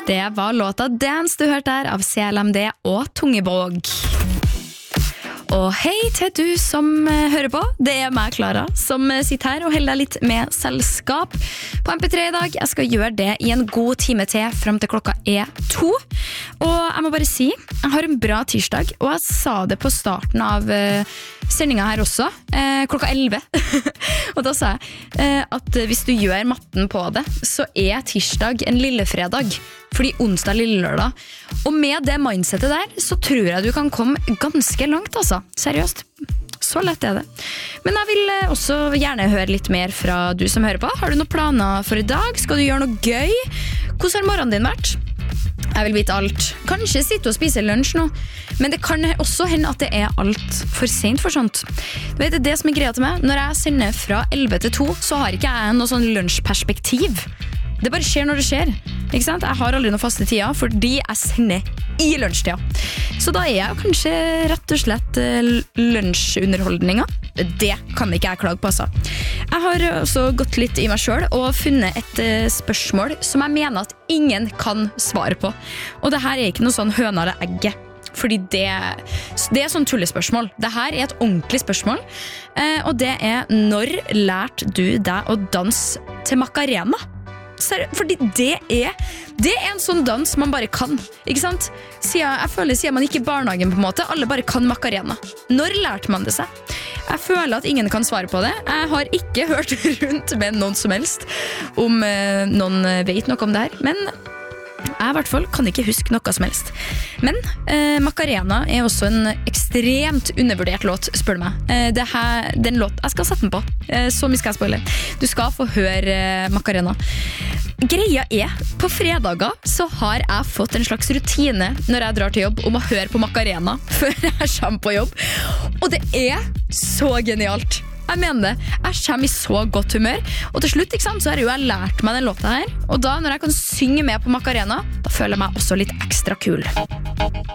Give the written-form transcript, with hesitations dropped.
Det var låta Dance du hørte der av CLMD og Tungebåg. Og hei til du som hører på. Det meg, Klara, som sitter her og holder deg litt med selskap på MP3 i dag. Jeg skal gjøre det i en god time til frem til klokka 2. Og jeg må bare si, jeg har en bra tirsdag, og jeg sa det på starten av sendingen her også, klokka 11. Og da sa jeg at hvis du gjør matten på det, så tirsdag en lillefredag, fordi onsdag er lille lørdag. Og med det mindsetet der, så tror jeg du kan komme ganske langt, altså. Seriøst. Så lett det. Men jeg vil også gjerne høre litt mer fra du som hører på. Har du noen planer for i dag? Skal du gjøre noe gøy? Hvordan har morgenen din vært? Jeg vil vite alt. Kanskje sitte og spise lunsj nå, men det kan også hende at det alt for sent for sånt. Du vet, det som greia til meg, når jeg sender fra 11 til 2, så har ikke jeg noe sånn lunsjperspektiv. Det bare skjer når det skjer, ikke sant? Jeg har aldri noen faste tider, fordi jeg sender i lunsjtida. Så da jeg kanskje rett og slett lunsjunderholdninga. Det kan ikke jeg klage på, altså. Jeg har også gått litt i meg selv og funnet et spørsmål som jeg mener at ingen kan svare på. Og det her ikke noe sånn høna eller egget. Fordi det sånn tullespørsmål. Det her et ordentlig spørsmål. Og det når lærte du deg å danse til Macarena? Fordi det en sånn dans man bare kan, ikke sant? Jeg føler siden man ikke i barnehagen på en måte, alle bare kan Macarena. Når lærte man det seg? Jeg føler at ingen kan svare på det. Jeg har ikke hørt rundt med noen som helst om noen vet noe om det her, men jeg i hvert fall kan ikke huske noe som helst. Men Macarena også en ekstremt undervurdert låt, spør du meg. Den låt, jeg skal sette den på, så mye skal jeg spoile. Du skal få høre Macarena. Greia på fredager så har jeg fått en slags rutine når jeg drar til jobb om å høre på Macarena før jeg kommer på jobb. Og det så genialt. Jeg mener det. Jeg kommer i så godt humør. Og til slutt, ikke sant, så har jeg lært meg den låta her. Og da, når jeg kan synge med på Macarena, da føler jeg meg også litt ekstra kul.